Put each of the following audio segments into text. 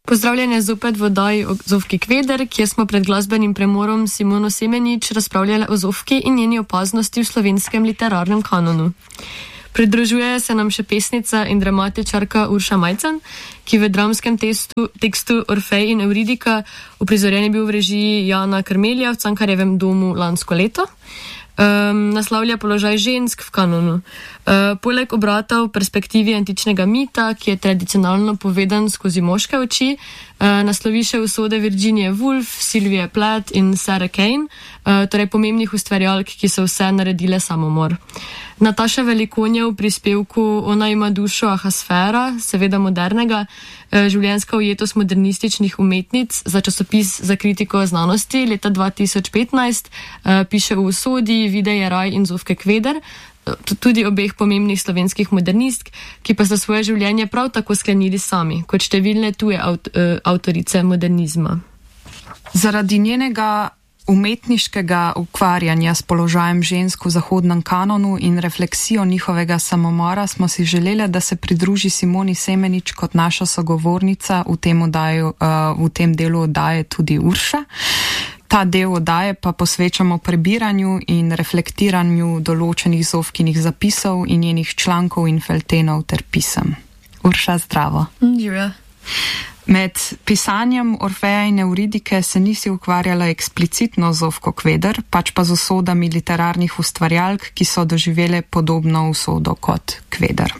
Pozdravljene zopet v oddaji o Zofki Kveder, kjer smo pred glasbenim premorom Simono Semenič razpravljali o Zofki in njeni opaznosti v slovenskem literarnem kanonu. Pridružuje se nam še pesnica in dramatičarka Urša Majcen, ki v dramskem tekstu Orfej in Euridika uprizorjen je bil v režiji Jana Krmelja v Cankarjevem domu lansko leto. Naslavlja položaj žensk v kanonu. Poleg obrata v perspektivi antičnega mita, ki je tradicionalno povedan skozi moške oči, naslovi še usode Virginije Woolf, Sylvie Plath in Sarah Kane, torej pomembnih ustvarjalk, ki so vse naredile samomor. Nataša Velikon je v prispevku Ona ima dušo ahasfera, seveda modernega, življenjska ujetost modernističnih umetnic za časopis za kritiko znanosti leta 2015, piše o usodi Vide Jeraj in Zofke Kveder, tudi obeh pomembnih slovenskih modernistk, ki pa so svoje življenje prav tako sklenili sami, kot številne tuje avtorice modernizma. Zaradi njenega umetniškega ukvarjanja s položajem žensk v zahodnem kanonu in refleksijo njihovega samomora smo si želeli, da se pridruži Simoni Semenič kot naša sogovornica v tem delu oddaje tudi Urša. Ta del oddaje pa posvečamo prebiranju in reflektiranju določenih Zofkinih zapisov in njenih člankov in feltenov ter pisem. Urša, zdravo. Živijo. Med pisanjem Orfeja in Euridike se nisi ukvarjala eksplicitno z Zofko Kveder, pač pa z usodami literarnih ustvarjalk, ki so doživele podobno usodo kot Kveder.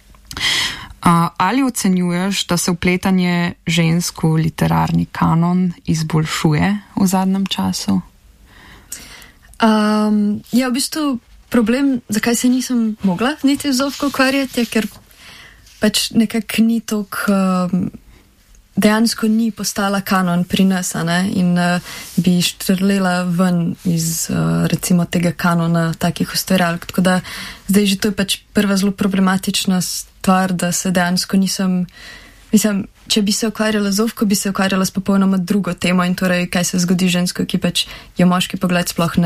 Ali ocenjuješ, da se vpletanje žensk v literarni kanon izboljšuje v zadnjem času? Ja, v bistvu problem, zakaj se nisem mogla niti z Zofko ukvarjati, je, ker pač nekako ni toliko dejansko ni postala kanon pri nas, in bi štrlela ven iz recimo tega kanona takih ustvarjalk. Tako da zdaj že to je pač prva zelo problematična stvar, da se dejansko mislim, če bi se ukvarjala z Zofko, bi se ukvarjala s popolnoma drugo temo in torej, kaj se zgodi žensko, ki pač je moški pogled sploh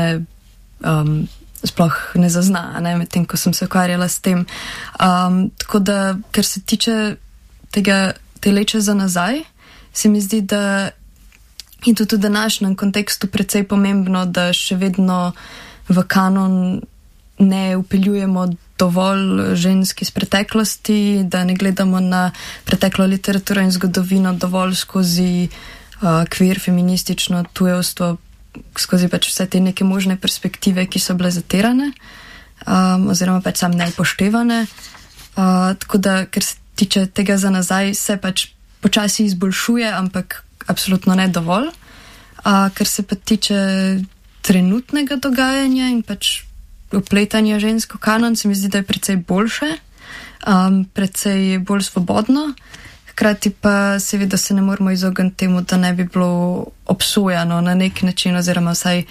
ne zazna, medtem ko sem se ukvarjala s tem. Tako da, ker se tiče te leče za nazaj, se mi zdi, da je tudi v današnjem kontekstu precej pomembno, da še vedno v kanon ne vpeljujemo dovolj žensk iz preteklosti, da ne gledamo na preteklo literaturo in zgodovino dovolj skozi queer, feministično tujevstvo, skozi pač vse te neke možne perspektive, ki so bile zatirane, oziroma pač sam neupoštevane. Tako da, ker se tiče tega za nazaj, se pač počasi izboljšuje, ampak absolutno ne dovolj. Ker se pa tiče trenutnega dogajanja in pač vpletanja žensk v kanon, se mi zdi, da je precej boljše, precej bolj svobodno. Hkrati pa seveda se ne moramo izogniti temu, da ne bi bilo obsojano na nek način, oziroma vsaj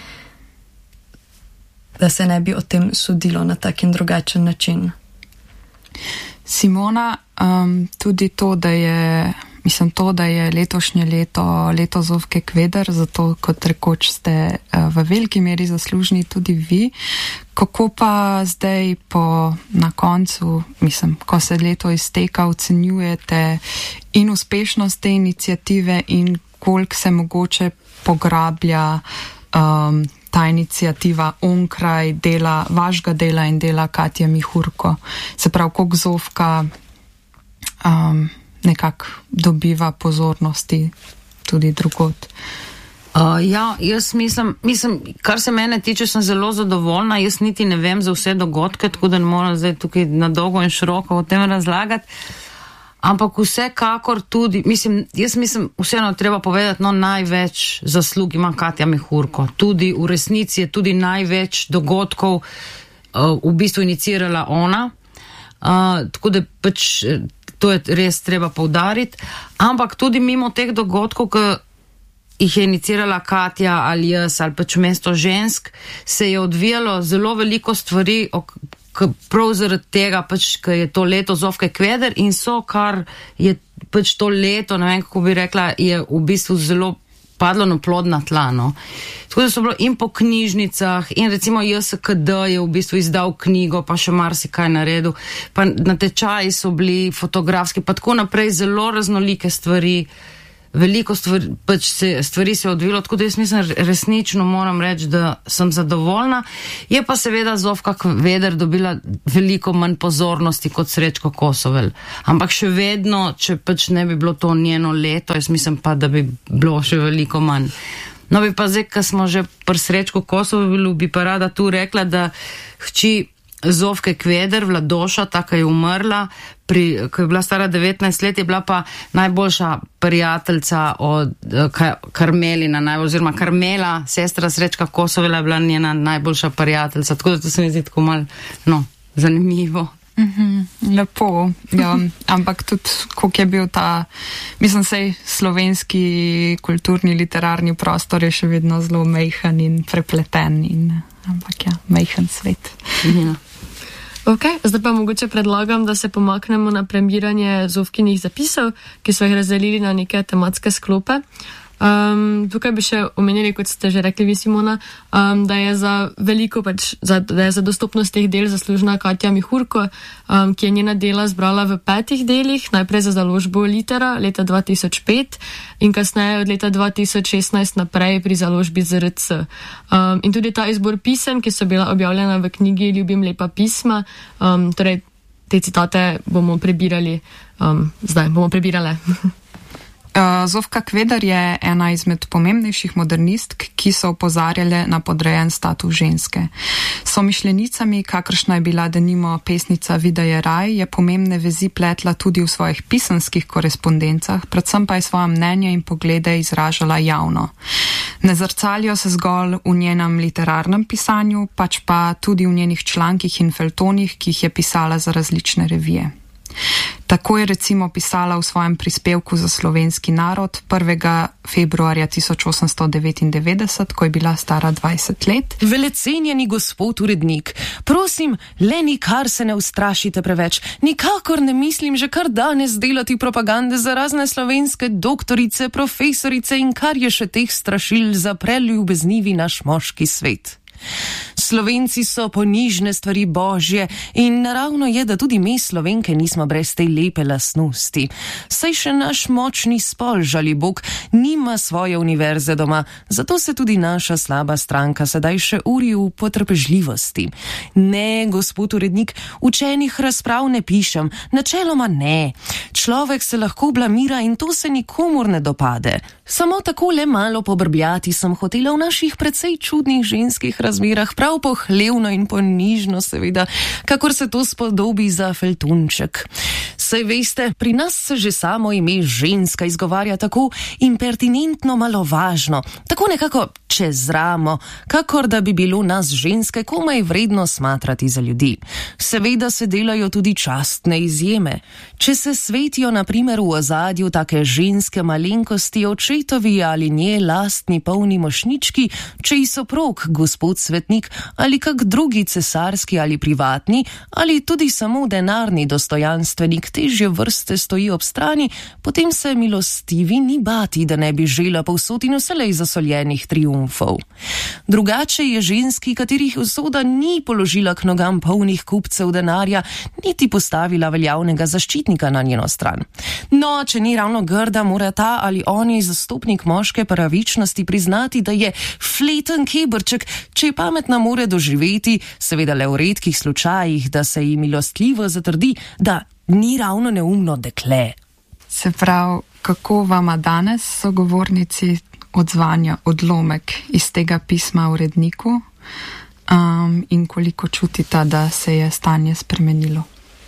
da se ne bi o tem sodilo na tak in drugačen način. Simona, tudi to, da je letošnje leto Zofke Kveder, zato kot rekoč ste v veliki meri zaslužni tudi vi. Kako pa zdaj na koncu, ko se leto izteka, ocenjujete in uspešnost te iniciative in koliko se mogoče pograblja ta inicijativa onkraj dela, vašega dela in dela Katje Mihurko? Se pravi, koliko Zofka nekako dobiva pozornosti tudi drugod? Ja, jaz mislim, kar se mene tiče, sem zelo zadovoljna. Jaz niti ne vem za vse dogodke, tako da ne moram zdaj tukaj na dolgo in široko o tem razlagati. Ampak vsekakor tudi, jaz mislim, vseeno treba povedati, največ zaslug ima Katja Mihurko. Tudi v resnici je tudi največ dogodkov v bistvu inicirala ona. Tako da pač to je res treba poudariti. Ampak tudi mimo teh dogodkov, ki jih je inicirala Katja ali jaz ali pač mesto žensk, se je odvijalo zelo veliko stvari, prav zaradi tega, pač, ker je to leto Zofke Kveder in kar je pač to leto, ne vem, kako bi rekla, je v bistvu zelo padlo na plodna tla. Tako da so bilo in po knjižnicah, in recimo JSKD je v bistvu izdal knjigo, pa še marsikaj naredil, pa na tečaji so bili fotografski, pa tako naprej, zelo raznolike stvari veliko stvari se odvilo, tako da jaz mislim, resnično moram reči, da sem zadovoljna. Je pa seveda Zofka Kveder dobila veliko manj pozornosti kot Srečko Kosovel. Ampak še vedno, če pač ne bi bilo to njeno leto, jaz mislim pa, da bi bilo še veliko manj. No bi pa zdaj, ko smo že pri Srečku Kosovelu, bi pa rada tu rekla, da hči Zofke Kveder, Vladoša, tako je umrla, ko je bila stara 19 let, je bila pa najboljša prijateljica od Karmelina, oziroma Karmela, sestra Srečka Kosovela, je bila njena najboljša prijateljica, tako da to se mi zdi tako malo, zanimivo. Lepo, ja, ampak tudi, koliko je bil ta, mislim, sej slovenski kulturni, literarni prostor je še vedno zelo mejhan in prepleten, ampak ja, mejhan svet. Ja. Ok, zdaj pa mogoče predlagam, da se pomaknemo na premiranje Zofkinih zapisov, ki so jih razdelili na neke tematske sklope. Tukaj bi še omenili, kot ste že rekli vi, Simona, da je za veliko da je za dostopnost teh del zaslužna Katja Mihurko, ki je njena dela zbrala v 5 delih, najprej za založbo Litera leta 2005 in kasneje od leta 2016 naprej pri založbi ZRC. In tudi ta izbor pisem, ki so bila objavljena v knjigi Ljubim lepa pisma, torej te citate bomo prebirali, zdaj bomo prebirale. Zofka Kveder je ena izmed pomembnejših modernistk, ki so opozarjale na podrejen status ženske. So mišljenicami, kakršna je bila denimo pesnica Vida Jeraj, je pomembne vezi pletla tudi v svojih pisanskih korespondencah, predvsem pa je svoja mnenja in poglede izražala javno. Ne zrcalijo se zgolj v njenem literarnem pisanju, pač pa tudi v njenih člankih in feltonih, ki jih je pisala za različne revije. Tako je recimo pisala v svojem prispevku za slovenski narod 1. februarja 1899, ko je bila stara 20 let. Velecenjeni gospod urednik, prosim, le nikar se ne ustrašite preveč, nikakor ne mislim že kar danes delati propagande za razne slovenske doktorice, profesorice in kar je še teh strašil za preljubeznivi naš moški svet. Slovenci so ponižne stvari božje in naravno je, da tudi mi Slovenke nismo brez tej lepe lastnosti. Saj še naš močni spol, žali Bog, nima svoje univerze doma, zato se tudi naša slaba stranka sedaj še uri v potrpežljivosti. Ne, gospod urednik, učenih razprav ne pišem, načeloma ne. Človek se lahko blamira in to se nikomur ne dopade. Samo tako le malo pobrbljati sem hotela v naših precej čudnih ženskih razmerah, prav pohlevno in ponižno seveda, kakor se to spodobi za feltunček. Saj veste, pri nas se že samo ime ženska izgovarja tako impertinentno malovažno, tako nekako čez ramo, kakor da bi bilo nas ženske komaj vredno smatrati za ljudi. Seveda se delajo tudi častne izjeme. Če se svetijo na primer v ozadju take ženske malenkosti očetovi ali nje lastni polni mošnički, če ji soprog, gospod svetnik, ali kak drugi cesarski ali privatni, ali tudi samo denarni dostojanstvenik težje vrste stoji ob strani, potem se milostivi ni bati, da ne bi žela povsod in vselej zasoljenih triumfov. Drugače je ženski, katerih usoda ni položila k nogam polnih kupcev denarja, niti postavila veljavnega zaščitnika na njeno stran. No, če ni ravno grda, mora ta ali oni zastopnik moške pravičnosti priznati, da je fleten kebrček, če je pametna more doživeti, seveda le v redkih slučajih, da se ji milostljivo zatrdi, da ni ravno neumno dekle. Se pravi, kako vama danes sogovornici odzvanja odlomek iz tega pisma uredniku in koliko čutita, da se je stanje spremenilo?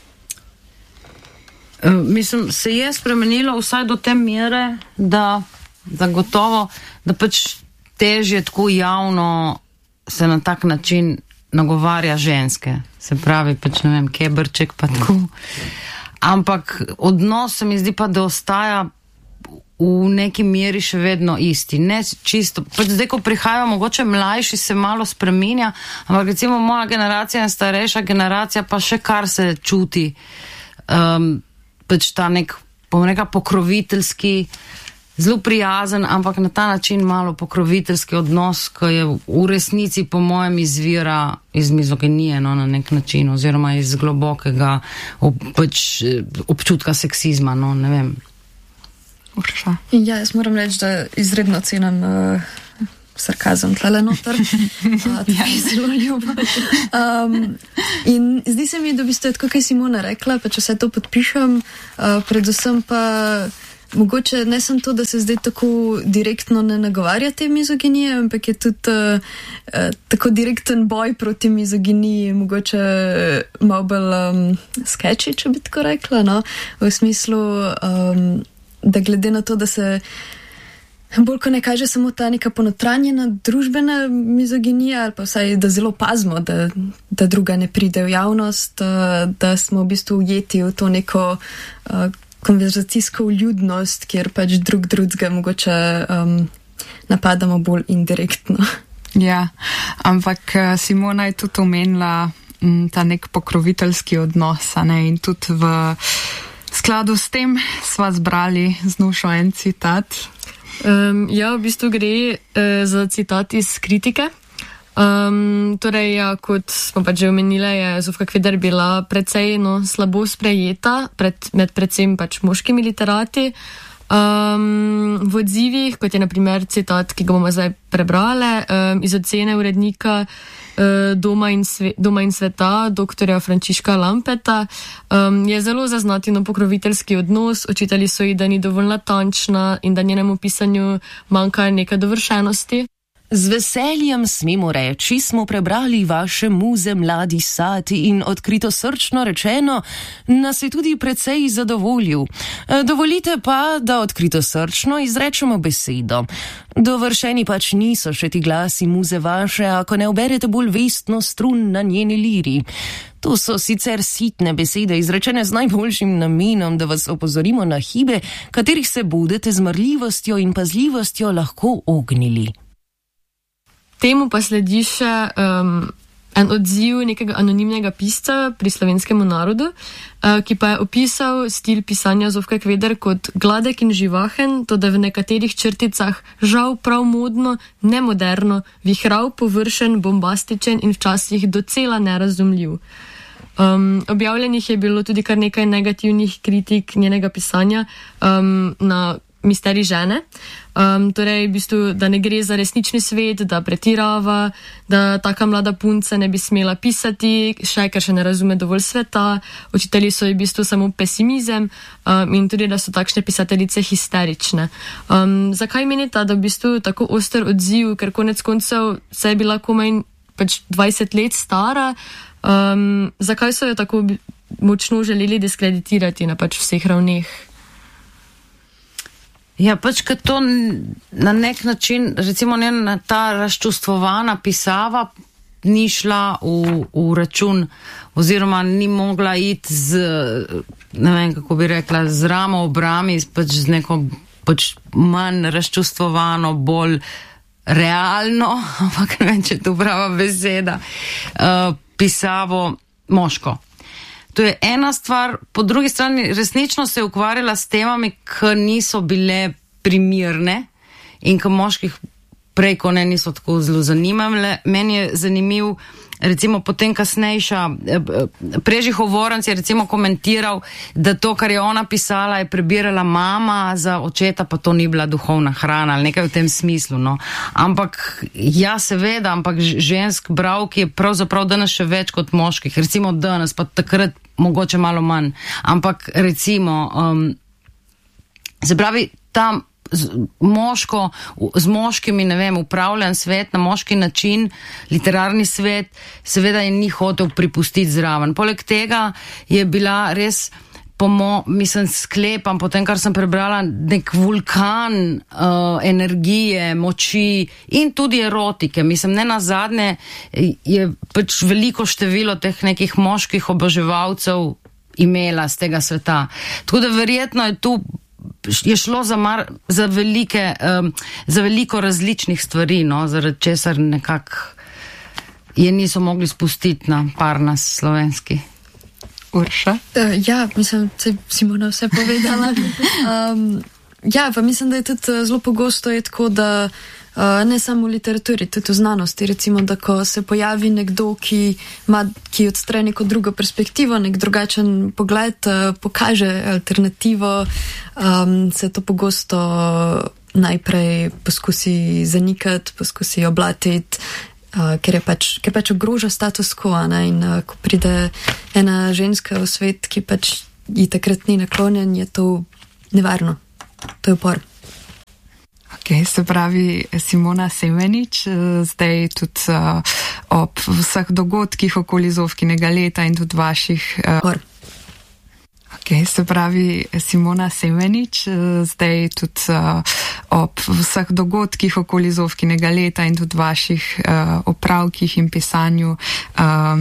Mislim, se je spremenilo vsaj do te mere, da gotovo, da pač težje tako javno se na tak način nagovarja ženske. Se pravi, pač ne vem, kebrček pa tako. Ampak odnos se mi zdi pa, da ostaja v neki meri še vedno isti. Ne čisto, pač zdaj, ko prihajajo mogoče mlajši, se malo spreminja, ampak recimo moja generacija in starejša generacija pa še kar se čuti pač ta nek, bom rekla, pokroviteljski, zelo prijazen, ampak na ta način malo pokroviteljski odnos, ki je v resnici po mojem izvira iz mizoginije, no, na nek način, oziroma iz globokega pač občutka seksizma, no, ne vem. Urša. Ja, jaz moram reči, da izredno cenim sarkazem tlele noter. Ja, zelo ljubo. In zdi se mi, da bi ste, tako kaj Simona rekla, pa če vse to podpišem, predvsem pa mogoče ne sem to, da se zdaj tako direktno ne nagovarja te mizoginije, ampak je tudi tako direkten boj proti mizoginiji, mogoče malo bolj sketchy, če bi tako rekla, no? V smislu, da glede na to, da se bolj ko ne kaže samo ta neka ponotranjena družbena mizoginija, ali pa vsaj, da zelo pazimo, da druga ne pride v javnost, da smo v bistvu ujeti v to neko konverzacijsko vljudnost, kjer pač drugega mogoče napadamo bolj indirektno. Ja, ampak Simona je tudi omenila ta nek pokroviteljski odnos, ne? In tudi v skladu s tem sva zbrali z Nušo en citat. Ja, v bistvu gre za citat iz kritike. Torej, ja, kot smo pač že omenili, je Zofka Kveder bila precej slabo sprejeta med predvsem pač moškimi literati. V odzivih, kot je na primer citat, ki ga bomo zdaj prebrali, iz ocene urednika Doma in sveta, doktorja Frančiška Lampeta, je zelo zaznati pokroviteljski odnos. Očitali so ji, da ni dovolj natančna in da njenemu pisanju manjka nekaj dovršenosti. Z veseljem smemo reči, smo prebrali vaše muze Mladi sad in odkrito srčno rečeno, nas je tudi precej zadovoljil. Dovolite pa, da odkrito srčno izrečemo besedo. Dovršeni pač niso še ti glasi muze vaše, ako ne oberete bolj vestno strun na njeni liri. To so sicer sitne besede, izrečene z najboljšim namenom, da vas opozorimo na hibe, katerih se budete z marljivostjo in pazljivostjo lahko ognili. Temu pa sledi še en odziv nekega anonimnega pisca pri slovenskemu narodu, ki pa je opisal stil pisanja Zofke Kveder kot gladek in živahen, to da v nekaterih črticah žal prav modno, nemoderno, vihrav, površen, bombastičen in včasih docela nerazumljiv. Objavljenih je bilo tudi kar nekaj negativnih kritik njenega pisanja na Misterij žene. Torej, v bistvu, da ne gre za resnični svet, da pretirava, da taka mlada punca ne bi smela pisati, ker še ne razume dovolj sveta. Očitali so ji v bistvu samo pesimizem in tudi, da so takšne pisateljice histerične. Zakaj menite, da v bistvu tako oster odziv, ker konec koncev se je bila komaj pač 20 let stara, zakaj so jo tako močno želeli diskreditirati na pač vseh ravneh? Ja, pač, ker to na nek način, recimo njena ta razčustvovana pisava ni šla v račun oziroma ni mogla iti z, ne vem, kako bi rekla, z ramo ob rami, pač z neko pač manj razčustvovano, bolj realno, ampak ne vem, če je to prava beseda, pisavo moško. To je ena stvar, po drugi strani resnično se je ukvarjala s temami, ki niso bile primirne in ki moških prej, ko ne, niso tako zelo zanimale. Meni je zanimiv, recimo potem kasnejša, Prežihov Voranc je recimo komentiral, da to, kar je ona pisala, je prebirala mama, za očeta pa to ni bila duhovna hrana ali nekaj v tem smislu, no. Ampak, ja, seveda, ampak žensk bralk je pravzaprav danes še več kot moških, recimo danes, pa takrat mogoče malo manj, ampak recimo, se pravi, tam moško, z moškimi, ne vem, upravljan svet na moški način, literarni svet, seveda je ni hotel pripustiti zraven. Poleg tega je bila res, mislim, sklepam, potem, kar sem prebrala, nek vulkan energije, moči in tudi erotike. Mislim, ne nazadnje je pač veliko število teh nekih moških oboževalcev imela z tega sveta. Tako da verjetno je tu je šlo za veliko različnih stvari, no, zaradi česar nekako je niso mogli spustiti na Parnas slovenski. Urša? Ja, mislim, Simona vse povedala. Ja, pa mislim, da je tudi zelo pogosto je tako, da ne samo v literaturi, tudi v znanosti. Recimo, da ko se pojavi nekdo, ki odstre neko drugo perspektivo, nek drugačen pogled, pokaže alternativo, se to pogosto najprej poskusi zanikati, poskusi oblatiti, ker pač ogroža status quo, in ko pride ena ženska v svet, ki pač ji takrat ni naklonjen, je to nevarno. To je upor. Okay, se pravi, Simona Semenič, zdaj tudi ob vseh dogodkih okoli Zofkinega leta in tudi vaših... Okay, se pravi, Simona Semenič, zdaj tudi ob vseh dogodkih okoli Zofkinega leta in tudi vaših opravkih in pisanju